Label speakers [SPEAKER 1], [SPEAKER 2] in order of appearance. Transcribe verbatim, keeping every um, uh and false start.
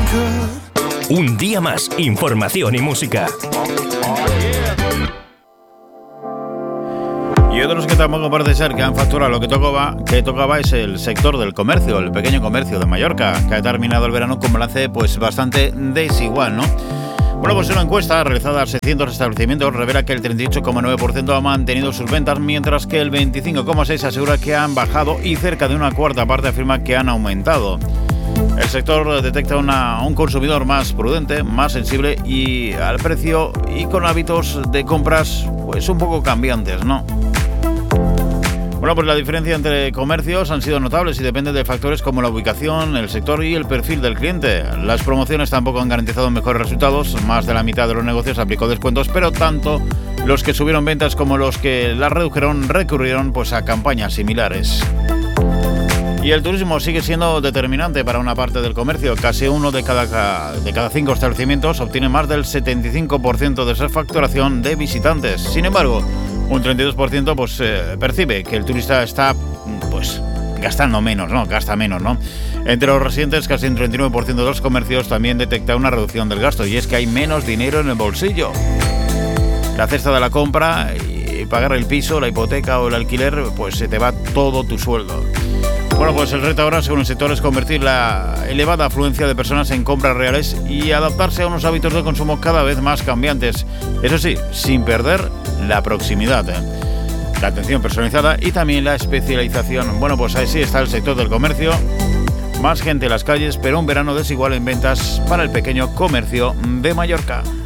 [SPEAKER 1] Un día más, información y música.
[SPEAKER 2] Y otros que tampoco parece ser que han facturado lo que tocaba, que tocaba es el sector del comercio, el pequeño comercio de Mallorca, que ha terminado el verano con balance pues bastante desigual, ¿no? Bueno, pues una encuesta realizada a seiscientos establecimientos revela que el treinta y ocho coma nueve por ciento ha mantenido sus ventas, mientras que el veinticinco coma seis por ciento asegura que han bajado y cerca de una cuarta parte afirma que han aumentado. El sector detecta una, un consumidor más prudente, más sensible y al precio y con hábitos de compras pues un poco cambiantes, ¿no? Bueno, pues la diferencia entre comercios han sido notables y depende de factores como la ubicación, el sector y el perfil del cliente. Las promociones tampoco han garantizado mejores resultados, más de la mitad de los negocios aplicó descuentos, pero tanto los que subieron ventas como los que las redujeron recurrieron pues a campañas similares. Y el turismo sigue siendo determinante para una parte del comercio. Casi uno de cada, de cada cinco establecimientos obtiene más del setenta y cinco por ciento de su facturación de visitantes. Sin embargo, un treinta y dos por ciento pues, eh, percibe que el turista está pues, gastando menos, ¿no? Gasta menos, ¿no? Entre los residentes, casi un treinta y nueve por ciento de los comercios también detecta una reducción del gasto, y es que hay menos dinero en el bolsillo. La cesta de la compra y pagar el piso, la hipoteca o el alquiler, pues se te va todo tu sueldo. Bueno, pues el reto ahora, según el sector, es convertir la elevada afluencia de personas en compras reales y adaptarse a unos hábitos de consumo cada vez más cambiantes. Eso sí, sin perder la proximidad, ¿eh? la atención personalizada y también la especialización. Bueno, pues así está el sector del comercio. Más gente en las calles, pero un verano desigual en ventas para el pequeño comercio de Mallorca.